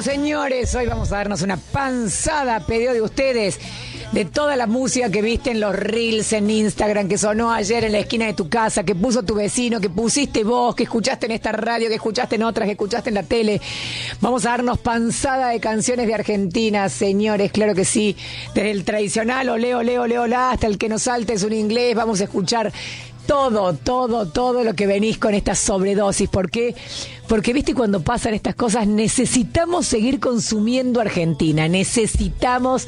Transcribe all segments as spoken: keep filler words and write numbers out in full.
Bueno, señores, hoy vamos a darnos una panzada a pedido de ustedes de toda la música que viste en los reels, en Instagram, que sonó ayer en la esquina de tu casa, que puso tu vecino, que pusiste vos, que escuchaste en esta radio, que escuchaste en otras, que escuchaste en la tele. Vamos a darnos panzada de canciones de Argentina, señores, claro que sí. Desde el tradicional olé, olé, olé, olá, hasta el que nos salte es un inglés, vamos a escuchar todo, todo, todo lo que venís con esta sobredosis. ¿Por qué? Porque, viste, cuando pasan estas cosas necesitamos seguir consumiendo Argentina, necesitamos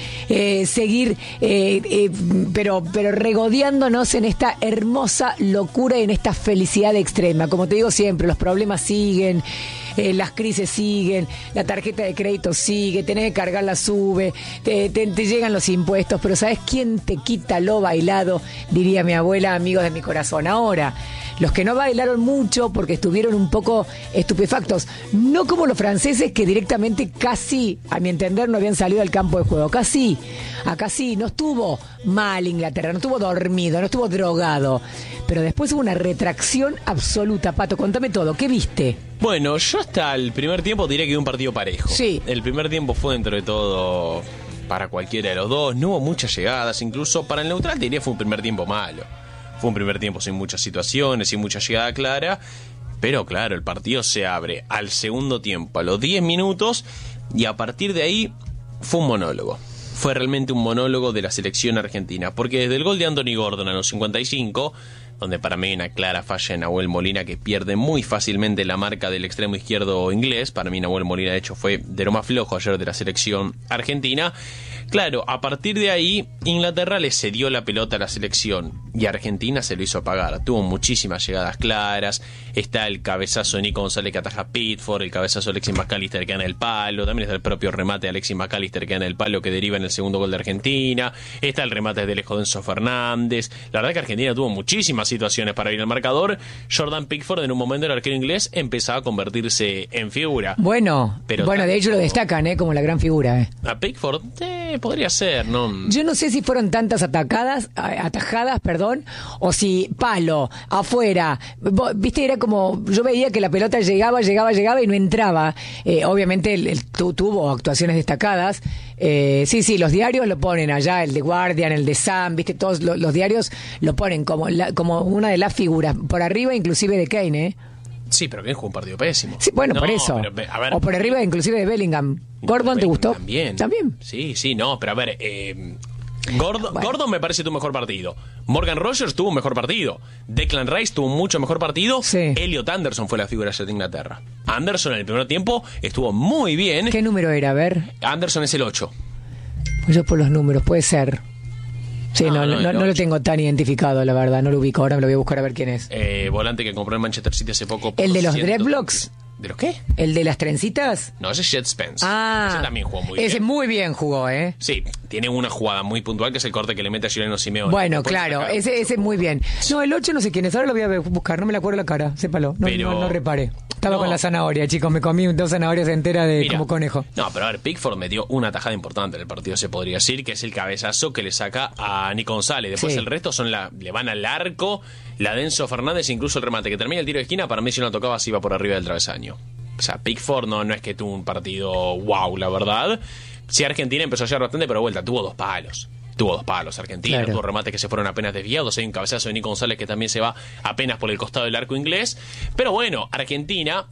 eh, seguir, eh, eh, pero, pero regodeándonos en esta hermosa locura y en esta felicidad extrema. Como te digo siempre, los problemas siguen, eh, las crisis siguen, la tarjeta de crédito sigue, tenés que cargarla, sube, te, te, te llegan los impuestos, pero ¿sabés quién te quita lo bailado? Diría mi abuela, amigos de mi corazón. Ahora, los que no bailaron mucho porque estuvieron un poco estupefactos, no como los franceses que directamente casi, a mi entender, no habían salido al campo de juego. Casi, acá sí, no estuvo mal Inglaterra, no estuvo dormido, no estuvo drogado, pero después hubo una retracción absoluta. Pato, contame todo, ¿qué viste? Bueno, yo hasta el primer tiempo diría que dio un partido parejo. Sí. El primer tiempo fue dentro de todo para cualquiera de los dos, no hubo muchas llegadas, incluso para el neutral diría fue un primer tiempo malo. Fue un primer tiempo sin muchas situaciones, sin mucha llegada clara, pero claro, el partido se abre al segundo tiempo, a los diez minutos, y a partir de ahí fue un monólogo. Fue realmente un monólogo de la selección argentina, porque desde el gol de Anthony Gordon a los cincuenta y cinco, donde para mí hay una clara falla en Nahuel Molina que pierde muy fácilmente la marca del extremo izquierdo inglés. Para mí Nahuel Molina de hecho fue de lo más flojo ayer de la selección argentina. Claro, a partir de ahí Inglaterra le cedió la pelota a la selección y Argentina se lo hizo pagar. Tuvo muchísimas llegadas claras. Está el cabezazo de Nico González que ataja a Pickford, el cabezazo de Alexis McAllister que gana el palo, también está el propio remate de Alexis McAllister que gana el palo que deriva en el segundo gol de Argentina. Está el remate de lejos de Enzo Fernández. La verdad que Argentina tuvo muchísimas situaciones para ir al marcador. Jordan Pickford en un momento el arquero inglés empezaba a convertirse en figura. Bueno, pero bueno, tanto, de hecho lo destacan, ¿eh? Como la gran figura, ¿eh? A Pickford, eh, podría ser, ¿no? Yo no sé si fueron tantas atacadas, atajadas, perdón, o si palo, afuera. Viste, era como, yo veía que la pelota llegaba, llegaba, llegaba y no entraba. Eh, obviamente el, el, tu, tuvo actuaciones destacadas. Eh, sí, sí, los diarios lo ponen allá, el de Guardian, el de Sam, viste, todos los, los diarios lo ponen como, la, como una de las figuras, por arriba inclusive de Kane, ¿eh? Sí, pero Kane jugó un partido pésimo. Sí, bueno, no, por eso. Pero, a ver, o por arriba inclusive de Bellingham. ¿Gordon te gustó? También. ¿También? Sí, sí, no, pero a ver, eh, Gordon, bueno. Gordon me parece tu mejor partido. Morgan Rogers tuvo un mejor partido. Declan Rice tuvo un mucho mejor partido. Sí. Elliot Anderson fue la figura de Inglaterra. Anderson en el primer tiempo estuvo muy bien. ¿Qué número era? A ver. Anderson es el ocho. Pues yo por los números, puede ser. Sí, no, no, no, no, no lo tengo tan identificado, la verdad, no lo ubico. Ahora me lo voy a buscar a ver quién es. Eh, volante que compró en Manchester City hace poco. ¿El de los dreadlocks? ¿De los qué? ¿El de las trencitas? No, ese es Jet Spence. Ah, ese también jugó muy ese bien. muy bien jugó, ¿eh? Sí, tiene una jugada muy puntual que es el corte que le mete a Juliano Simeone. Bueno, Después claro, sacar. ese ese muy bien. No, el ocho no sé quién es, ahora lo voy a buscar, no me la acuerdo la cara, sépalo, no, Pero... no, no repare. Estaba No. con la zanahoria, chicos, me comí dos zanahorias enteras de Mira, como conejo. No, pero a ver, Pickford metió una tajada importante en el partido, se podría decir, que es el cabezazo que le saca a Nico González. Después Sí. el resto son la, le van al arco, la de Enzo Fernández, incluso el remate que termina el tiro de esquina, para mí si no lo tocaba se iba por arriba del travesaño. O sea, Pickford no, no es que tuvo un partido wow, la verdad. Sí, Argentina empezó a llegar bastante, pero vuelta, tuvo dos palos. Tuvo dos palos Argentina, Claro. tuvo remates que se fueron apenas desviados. Hay un cabezazo de Nico González que también se va apenas por el costado del arco inglés. Pero bueno, Argentina,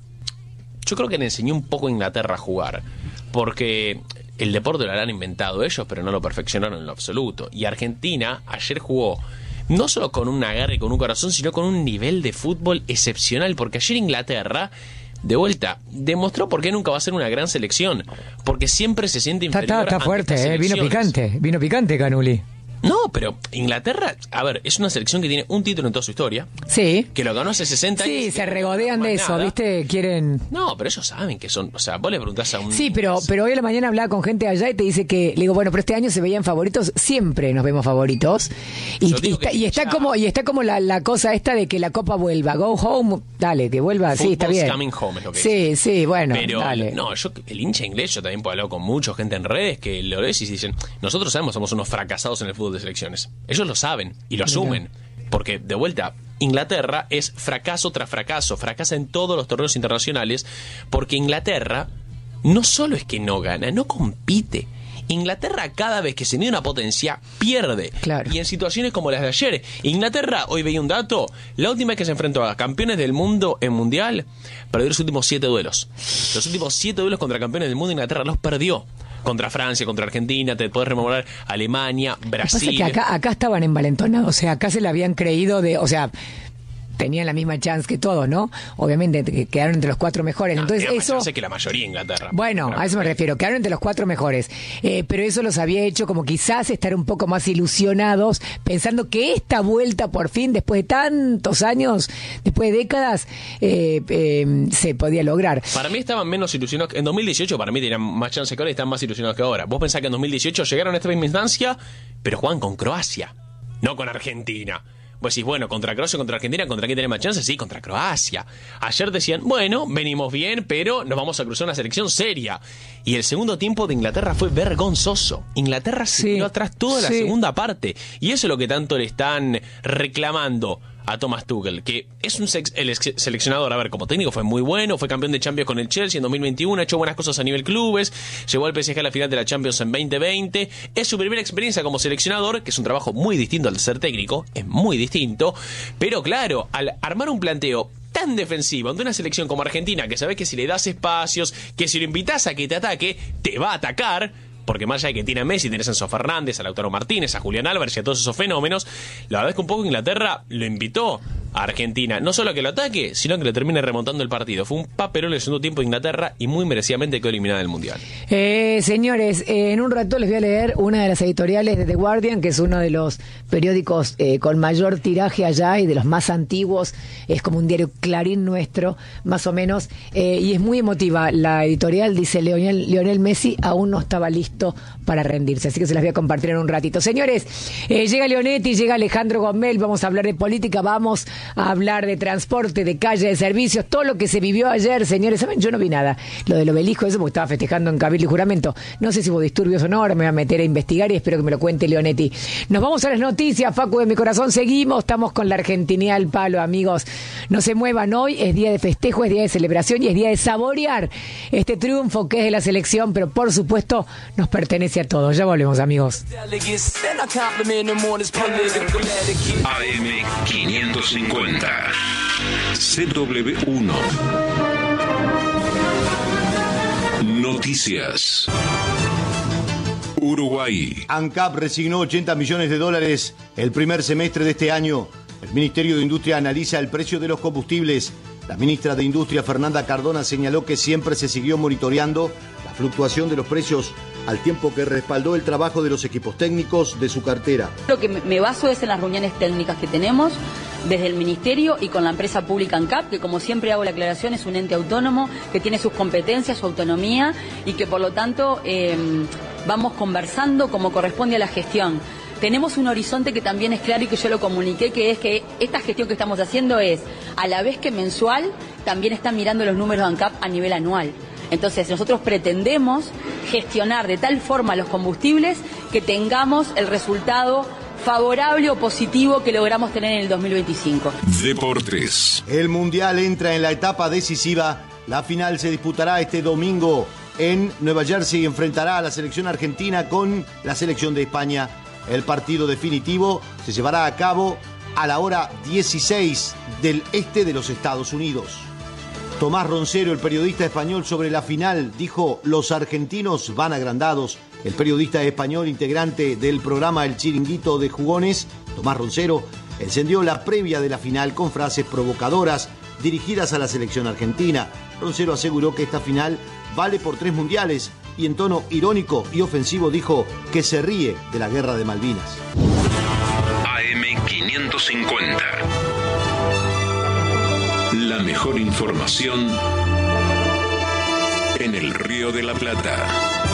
yo creo que le enseñó un poco a Inglaterra a jugar. Porque el deporte lo han inventado ellos, pero no lo perfeccionaron en lo absoluto. Y Argentina ayer jugó no solo con un agarre, con un corazón, sino con un nivel de fútbol excepcional. Porque ayer Inglaterra, de vuelta, demostró por qué nunca va a ser una gran selección. Porque siempre se siente Está, inferior. está, está ante fuerte, estas eh, vino selecciones. picante, vino picante Canuli. No, pero Inglaterra, a ver, es una selección que tiene un título en toda su historia, Sí. que lo ganó hace sesenta años. Sí, y se no regodean más de eso, nada. ¿viste? Quieren... No, pero ellos saben que son, o sea, vos le preguntás a un... Sí, pero, pero hoy a la mañana hablaba con gente allá y te dice que, le digo, bueno, pero este año se veían favoritos, siempre nos vemos favoritos. Y, Yo y digo está, que y está ya- como, y está como la, la cosa esta de que la copa vuelva. Go home, dale, que vuelva, sí, está Football's bien. coming home es lo que Sí, dicen. sí, bueno, Pero, dale. no, yo, el hincha inglés, yo también puedo hablar con mucha gente en redes que lo ves y dicen, nosotros sabemos, somos unos fracasados en el fútbol de selecciones. Ellos lo saben y lo asumen. Porque, de vuelta, Inglaterra es fracaso tras fracaso, fracasa en todos los torneos internacionales, porque Inglaterra no solo es que no gana, no compite. Inglaterra cada vez que se mide una potencia pierde. Claro. Y en situaciones como las de ayer, Inglaterra, hoy veía un dato, la última vez que se enfrentó a campeones del mundo en mundial, perdió los últimos siete duelos. Los últimos siete duelos contra campeones del mundo, Inglaterra los perdió. Contra Francia, contra Argentina, te podés rememorar Alemania, Brasil. Lo que pasa es que acá, acá estaban envalentonados, o sea, acá se la habían creído de, o sea, tenían la misma chance que todos, ¿no? Obviamente que quedaron entre los cuatro mejores. No, Entonces tiene más eso, chance que la mayoría de Inglaterra. bueno, pero, a eso me refiero, quedaron entre los cuatro mejores. Eh, pero eso los había hecho como quizás estar un poco más ilusionados, pensando que esta vuelta por fin, después de tantos años, después de décadas, eh, eh, se podía lograr. Para mí estaban menos ilusionados. En dos mil dieciocho para mí tenían más chance que ahora y están más ilusionados que ahora. Vos pensás que en dos mil dieciocho llegaron a esta misma instancia, pero juegan con Croacia, no con Argentina. Pues sí, bueno, contra Croacia, contra Argentina, ¿contra quién tiene más chance? Sí, contra Croacia. Ayer decían, bueno, venimos bien, pero nos vamos a cruzar una selección seria. Y el segundo tiempo de Inglaterra fue vergonzoso. Inglaterra se Sí, tiró atrás toda la sí. segunda parte. Y eso es lo que tanto le están reclamando a Thomas Tuchel, que es un sex, el ex seleccionador, a ver, como técnico fue muy bueno, fue campeón de Champions con el Chelsea en dos mil veintiuno, ha hecho buenas cosas a nivel clubes, llevó al P S G a la final de la Champions en veinte veinte, es su primera experiencia como seleccionador, que es un trabajo muy distinto al de ser técnico, es muy distinto, pero claro, al armar un planteo tan defensivo ante una selección como Argentina, que sabés que si le das espacios, que si lo invitas a que te ataque, te va a atacar, porque más allá de que tiene a Messi, tenés a Enzo Fernández, a Lautaro Martínez, a Julián Álvarez y a todos esos fenómenos, la verdad es que un poco Inglaterra lo invitó a Argentina, no solo a que lo ataque, sino a que le termine remontando el partido. Fue un papelón el segundo tiempo de Inglaterra y muy merecidamente quedó eliminada del Mundial. Eh, señores, eh, en un rato les voy a leer una de las editoriales de The Guardian, que es uno de los periódicos eh, con mayor tiraje allá y de los más antiguos. Es como un diario Clarín nuestro, más o menos, eh, y es muy emotiva. La editorial dice: Lionel, Lionel Messi aún no estaba listo para rendirse, así que se las voy a compartir en un ratito. Señores, eh, llega Leonetti, llega Alejandro Gomel, vamos a hablar de política, vamos a hablar de transporte, de calle, de servicios, todo lo que se vivió ayer, señores. ¿Saben? Yo no vi nada. Lo del obelisco, eso porque estaba festejando en Cabildo y Juramento. No sé si hubo disturbios o no, ahora me voy a meter a investigar y espero que me lo cuente Leonetti. Nos vamos a las noticias, Facu de mi corazón, seguimos, estamos con la Argentinidad al palo, amigos. No se muevan, hoy es día de festejo, es día de celebración y es día de saborear este triunfo que es de la selección, pero por supuesto nos pertenece a todos. Ya volvemos, amigos. A M quinientos cincuenta C W uno Noticias. Uruguay. ANCAP resignó ochenta millones de dólares el primer semestre de este año. El Ministerio de Industria analiza el precio de los combustibles. La ministra de Industria, Fernanda Cardona, señaló que siempre se siguió monitoreando la fluctuación de los precios, al tiempo que respaldó el trabajo de los equipos técnicos de su cartera. Lo que me baso es en las reuniones técnicas que tenemos desde el Ministerio y con la empresa pública ANCAP, que como siempre hago la aclaración, es un ente autónomo que tiene sus competencias, su autonomía y que por lo tanto eh, vamos conversando como corresponde a la gestión. Tenemos un horizonte que también es claro y que yo lo comuniqué, que es que esta gestión que estamos haciendo es, a la vez que mensual, también están mirando los números de ANCAP a nivel anual. Entonces nosotros pretendemos gestionar de tal forma los combustibles que tengamos el resultado favorable o positivo que logramos tener en el dos mil veinticinco. Deportes. El Mundial entra en la etapa decisiva. La final se disputará este domingo en Nueva Jersey y enfrentará a la selección argentina con la selección de España. El partido definitivo se llevará a cabo a la hora dieciséis del este de los Estados Unidos. Tomás Roncero, el periodista español, sobre la final, dijo: los argentinos van agrandados. El periodista español, integrante del programa El Chiringuito de Jugones, Tomás Roncero, encendió la previa de la final con frases provocadoras dirigidas a la selección argentina. Roncero aseguró que esta final vale por tres mundiales y en tono irónico y ofensivo dijo que se ríe de la guerra de Malvinas. A M quinientos cincuenta. La mejor información en el Río de la Plata.